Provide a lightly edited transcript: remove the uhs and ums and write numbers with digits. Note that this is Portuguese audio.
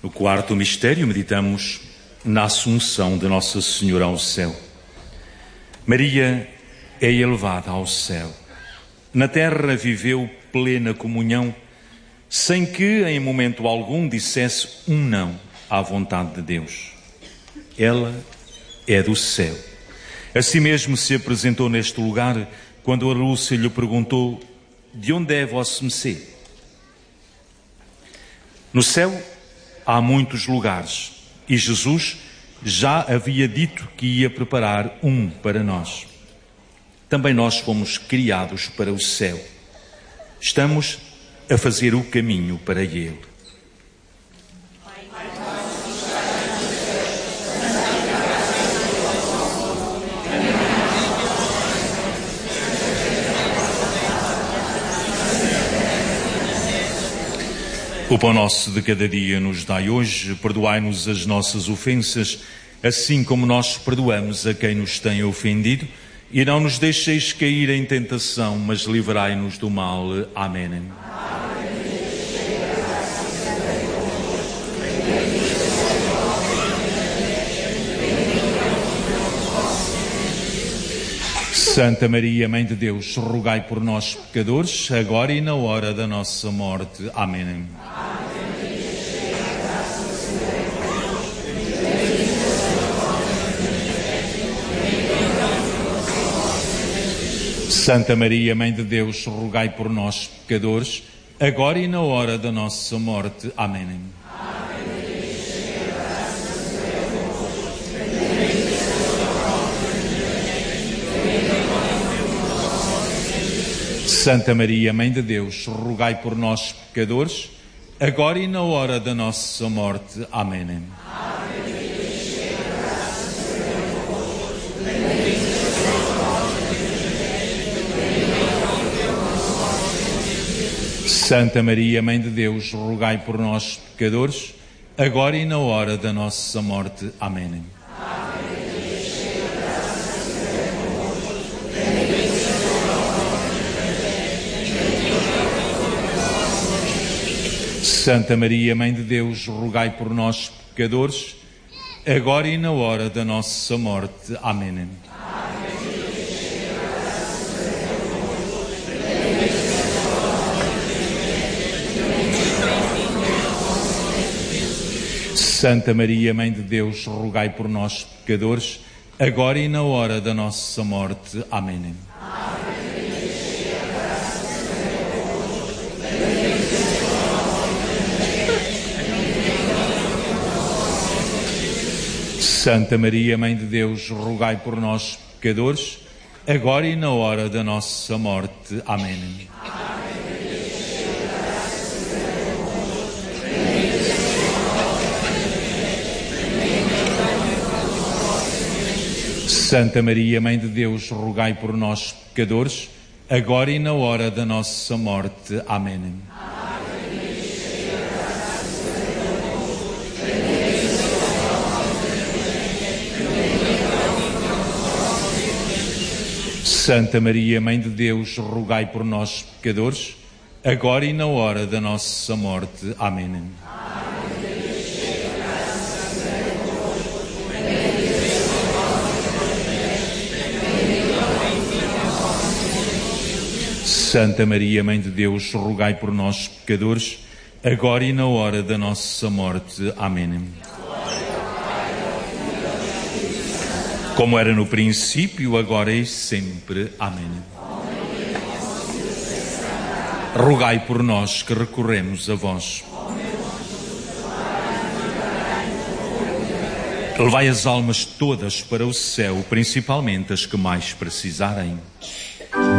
No quarto mistério, meditamos na Assunção de Nossa Senhora ao céu. Maria é elevada ao céu. Na terra viveu plena comunhão, sem que em momento algum dissesse um não à vontade de Deus. Ela é do céu. Assim mesmo se apresentou neste lugar quando a Lúcia lhe perguntou: de onde é vosso Messê? No céu há muitos lugares e Jesus já havia dito que ia preparar um para nós. Também nós fomos criados para o céu. Estamos a fazer o caminho para ele. O pão nosso de cada dia nos dai hoje, perdoai-nos as nossas ofensas, assim como nós perdoamos a quem nos tem ofendido, e não nos deixeis cair em tentação, mas livrai-nos do mal. Amém. Santa Maria, Mãe de Deus, rogai por nós, pecadores, agora e na hora da nossa morte. Amém. Santa Maria, Mãe de Deus, rogai por nós, pecadores, agora e na hora da nossa morte. Amém. Santa Maria, Mãe de Deus, rogai por nós, pecadores, agora e na hora da nossa morte. Amém. Santa Maria, Mãe de Deus, rogai por nós, pecadores, agora e na hora da nossa morte. Amém. Santa Maria, Mãe de Deus, rogai por nós, pecadores, agora e na hora da nossa morte. Amém. Santa Maria, Mãe de Deus, rogai por nós, pecadores, agora e na hora da nossa morte. Amém. Santa Maria, Mãe de Deus, rogai por nós, pecadores, agora e na hora da nossa morte. Amém. Santa Maria, Mãe de Deus, rogai por nós, pecadores, agora e na hora da nossa morte. Amém. Santa Maria, Mãe de Deus, rogai por nós, pecadores, agora e na hora da nossa morte. Amém. Santa Maria, Mãe de Deus, rogai por nós, pecadores, agora e na hora da nossa morte. Amém. Como era no princípio, agora e sempre. Amém. Rogai por nós que recorremos a vós. Levai as almas todas para o céu, principalmente as que mais precisarem.